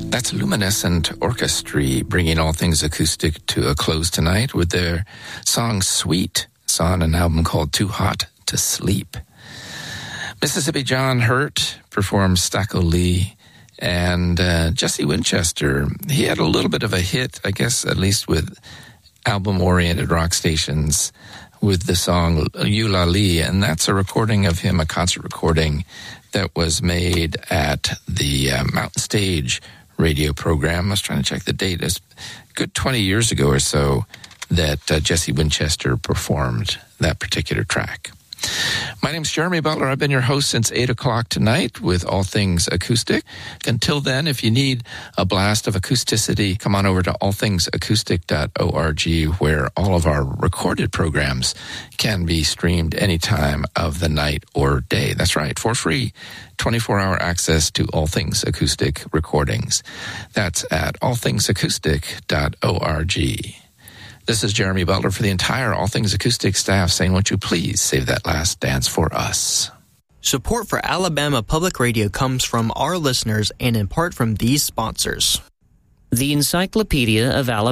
That's Luminescent Orchestra bringing all things acoustic to a close tonight with their song Sweet. It's on an album called Too Hot to Sleep. Mississippi John Hurt performed Stacko Lee, and Jesse Winchester. He had a little bit of a hit, I guess, at least with album-oriented rock stations, with the song Eulalie, and that's a recording of him, a concert recording that was made at the Mountain Stage radio program. I was trying to check the date. It's a good 20 years ago or so that Jesse Winchester performed that particular track. My name's Jeremy Butler. I've been your host since 8 o'clock tonight with All Things Acoustic. Until then, if you need a blast of acousticity, come on over to allthingsacoustic.org, where all of our recorded programs can be streamed any time of the night or day. That's right, for free, 24-hour access to All Things Acoustic recordings. That's at allthingsacoustic.org. This is Jeremy Butler for the entire All Things Acoustic staff saying, won't you please save that last dance for us. Support for Alabama Public Radio comes from our listeners and in part from these sponsors. The Encyclopedia of Alabama